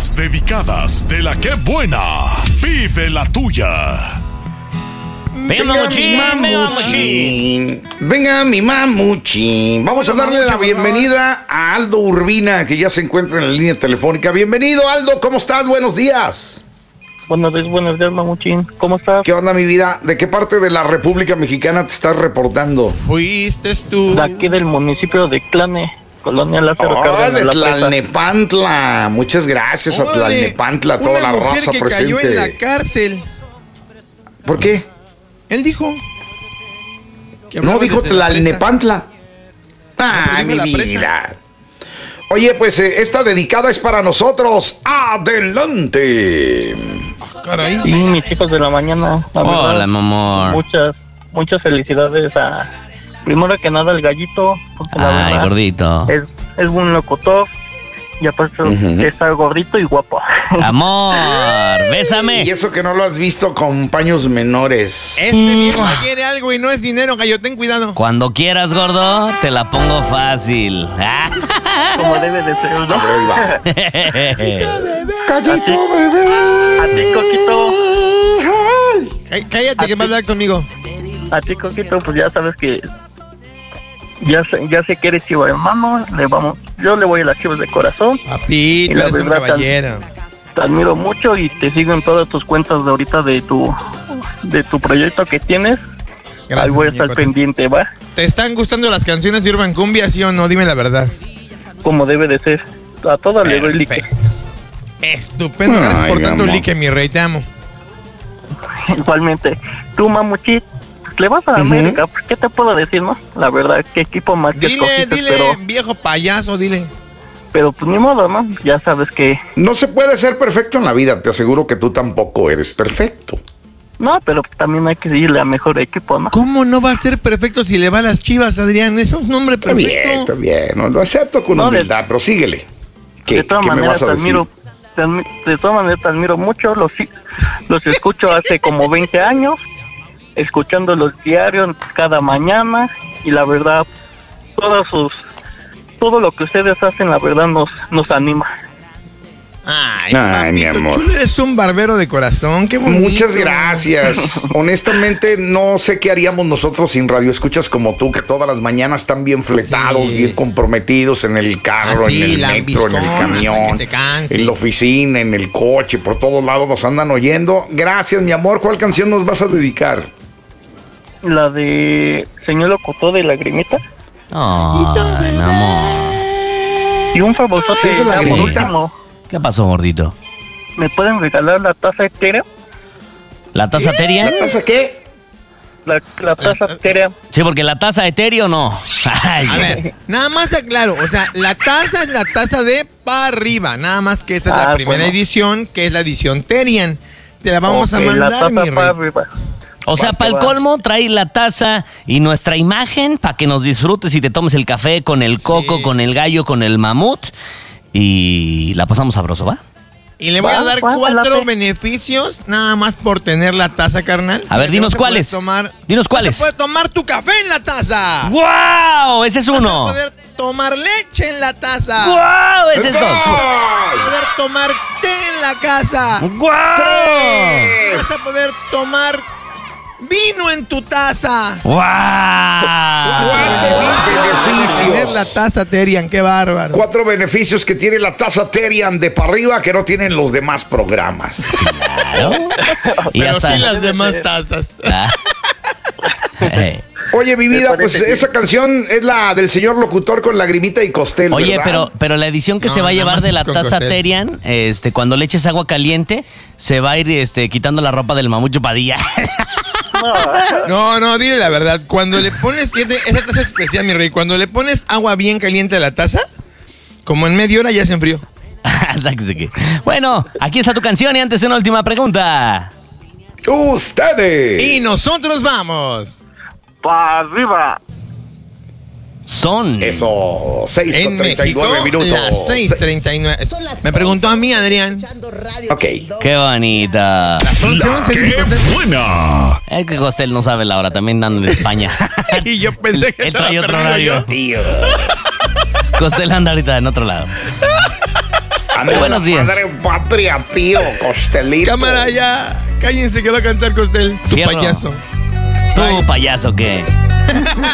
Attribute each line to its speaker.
Speaker 1: Las dedicadas de la que buena. Vive la tuya.
Speaker 2: Venga, mamuchín.
Speaker 3: Venga, mi mamuchín. Vamos a darle la bienvenida a Aldo Urbina, que ya se encuentra en la línea telefónica. Bienvenido, Aldo. ¿Cómo estás? Buenos días.
Speaker 4: Buenos días, mamuchín. ¿Cómo estás?
Speaker 3: ¿Qué onda, mi vida? ¿De qué parte de la República Mexicana te estás reportando?
Speaker 2: Fuiste tú.
Speaker 4: De aquí del municipio de Clane, Colonia Lázaro Cárdenas
Speaker 3: de
Speaker 4: de la Presa.
Speaker 3: Tlalnepantla. Muchas gracias a Tlalnepantla, toda la raza
Speaker 2: que
Speaker 3: presente.
Speaker 2: cayó en la cárcel.
Speaker 3: ¿Por qué?
Speaker 2: Él dijo.
Speaker 3: No dijo Tlalnepantla. Ah, mi vida. Oye, pues esta dedicada es para nosotros. ¡Adelante!
Speaker 2: Caray.
Speaker 4: Sí, mis hijos de la mañana. La verdad,
Speaker 5: Hola, mi amor.
Speaker 4: muchas felicidades a, primero que nada, al gallito. Porque la
Speaker 5: Ay,
Speaker 4: verdad
Speaker 5: gordito.
Speaker 4: es buen locutor. Y aparte está gordito y guapo.
Speaker 5: Amor, bésame.
Speaker 3: Y eso que no lo has visto con paños menores.
Speaker 2: Este viejo quiere algo y no es dinero, gallo. Ten cuidado.
Speaker 5: Cuando quieras, gordo, te la pongo fácil.
Speaker 4: Como debe de ser, ¿no?
Speaker 3: Ahí va.
Speaker 4: Callito, bebé. A ti, Coquito.
Speaker 2: Cállate que va a hablar conmigo.
Speaker 4: A ti, Coquito, pues ya sabes que ya sé que eres chivo, hermano. Yo le voy a las chivas de corazón.
Speaker 2: Papito, eres un caballero.
Speaker 4: Te admiro mucho y te sigo en todas tus cuentas de ahorita de tu proyecto que tienes.
Speaker 2: Gracias,
Speaker 4: ahí voy a estar
Speaker 2: muñeco.
Speaker 4: pendiente, ¿va?
Speaker 2: ¿Te están gustando las canciones de Urban Cumbia, sí o no? Dime la verdad.
Speaker 4: Como debe de ser. A todas le doy like.
Speaker 2: Estupendo. Gracias por
Speaker 3: Ay,
Speaker 2: tanto
Speaker 3: amor.
Speaker 2: like, mi rey. Te amo.
Speaker 4: Igualmente. Tú, mamuchit, le vas a América. Pues, ¿qué te puedo decir, no? La verdad, qué equipo más que escogiste,
Speaker 2: Dile, viejo payaso, dile.
Speaker 4: pero pues ni modo, ¿no? Ya sabes que...
Speaker 3: No se puede ser perfecto en la vida. Te aseguro que tú tampoco eres perfecto.
Speaker 4: No, pero también hay que irle a mejor equipo, ¿no?
Speaker 2: ¿Cómo no va a ser perfecto si le va a las Chivas, Adrián? Eso es un nombre
Speaker 3: Está
Speaker 2: perfecto.
Speaker 3: bien, está bien. No, lo acepto con
Speaker 4: No,
Speaker 3: humildad, pero síguele.
Speaker 4: De todas
Speaker 3: ¿Qué me
Speaker 4: maneras
Speaker 3: vas a
Speaker 4: te
Speaker 3: decir?
Speaker 4: admiro, de todas maneras te admiro mucho, los escucho hace como 20 años, escuchando los diarios cada mañana y la verdad, todo lo que ustedes hacen, la verdad nos anima.
Speaker 2: Ay,
Speaker 3: mi
Speaker 2: papito
Speaker 3: amor.
Speaker 2: chulo, eres un barbero de corazón, qué bonito.
Speaker 3: Muchas gracias. Honestamente, no sé qué haríamos nosotros sin radioescuchas como tú, que todas las mañanas están bien fletados,
Speaker 2: Sí.
Speaker 3: bien comprometidos en el carro,
Speaker 2: Así,
Speaker 3: en el metro, en el
Speaker 2: lambiscón, hasta
Speaker 3: camión,
Speaker 2: que se canse.
Speaker 3: en la oficina, en el coche, por todos lados nos andan oyendo. Gracias, mi amor. ¿Cuál canción nos vas a dedicar?
Speaker 4: La de Señor Locutor de Lagrimita.
Speaker 5: Ay, mi amor.
Speaker 4: Y un favorzote,
Speaker 3: ¿Sí es de
Speaker 4: ya por
Speaker 3: Lagrimita?
Speaker 4: último,
Speaker 5: ¿Qué pasó, gordito?
Speaker 4: ¿me pueden regalar la taza etérea?
Speaker 5: ¿La taza Teria?
Speaker 3: ¿La taza qué?
Speaker 4: La taza etérea.
Speaker 5: Sí, porque la taza etéreo no. Ay,
Speaker 2: A ver, nada más aclaro, o sea, la taza es la taza de para arriba, nada más que esta es la primera
Speaker 4: bueno.
Speaker 2: edición, que es la edición Terian. Te la vamos
Speaker 4: Ok,
Speaker 2: a
Speaker 4: la
Speaker 2: mandar,
Speaker 4: taza
Speaker 2: mi
Speaker 4: para
Speaker 2: rey.
Speaker 4: arriba.
Speaker 5: O sea, para el colmo, trae la taza y nuestra imagen para que nos disfrutes y te tomes el café con el coco,
Speaker 2: Sí.
Speaker 5: con el gallo, con el mamut. Y la pasamos sabroso, ¿va?
Speaker 2: Y le voy a dar
Speaker 4: Va,
Speaker 2: 4
Speaker 4: late.
Speaker 2: beneficios nada más por tener la taza, carnal.
Speaker 5: A ver,
Speaker 2: No
Speaker 5: dinos
Speaker 2: se puede
Speaker 5: cuáles.
Speaker 2: tomar-
Speaker 5: Dinos
Speaker 2: No
Speaker 5: cuáles.
Speaker 2: se puede tomar tu café en la taza.
Speaker 5: ¡Wow! Ese es
Speaker 2: Vas a
Speaker 5: uno.
Speaker 2: poder tomar leche en la taza.
Speaker 5: ¡Wow! Ese es dos.
Speaker 2: Vas a poder tomar té en la casa.
Speaker 5: ¡Wow!
Speaker 2: Y vas a poder tomar vino en tu taza.
Speaker 5: ¡Wow!
Speaker 2: Tener la taza Terian, qué bárbaro.
Speaker 3: 4 beneficios que tiene la taza Terian de para arriba que no tienen los demás programas.
Speaker 5: Claro. Y
Speaker 2: Pero
Speaker 5: hasta...
Speaker 2: sí las demás tazas.
Speaker 3: Oye, mi vida, pues
Speaker 4: parece que-
Speaker 3: esa canción es la del señor locutor con Lagrimita y Costel,
Speaker 5: Oye,
Speaker 3: ¿verdad?
Speaker 5: pero la edición que
Speaker 2: No,
Speaker 5: se va a
Speaker 2: nada
Speaker 5: llevar
Speaker 2: más
Speaker 5: de
Speaker 2: es
Speaker 5: la
Speaker 2: con
Speaker 5: taza
Speaker 2: costel.
Speaker 5: Terian, cuando le eches agua caliente, se va a ir quitando la ropa del mamucho Padilla.
Speaker 2: No, dile la verdad. Cuando le pones, fíjate, esa taza es especial, mi rey. Cuando le pones agua bien caliente a la taza, como en media hora ya se enfrió.
Speaker 5: Sáquese que. Bueno, aquí está tu canción y antes una última pregunta.
Speaker 3: Ustedes.
Speaker 2: Y nosotros vamos.
Speaker 4: Para arriba.
Speaker 5: Son.
Speaker 3: Eso, 6
Speaker 2: En
Speaker 3: con
Speaker 2: México,
Speaker 3: 39 minutos.
Speaker 2: las 6:39. Me preguntó a mí, Adrián.
Speaker 3: Ok.
Speaker 5: Qué bonita.
Speaker 1: La que buena.
Speaker 5: Es que Costel no sabe la hora, también anda en España.
Speaker 2: Y yo pensé que
Speaker 5: Él trae
Speaker 2: estaba
Speaker 5: otro
Speaker 2: perdido
Speaker 5: horario.
Speaker 2: yo.
Speaker 3: Tío.
Speaker 5: Costel anda ahorita en otro lado.
Speaker 3: Muy
Speaker 5: buenos días.
Speaker 3: Madre patria, tío, Costelito.
Speaker 2: Cámara, ya. Cállense que va a cantar Costel. Tu
Speaker 5: Fierro.
Speaker 2: payaso.
Speaker 5: Tú, payaso, ¿qué?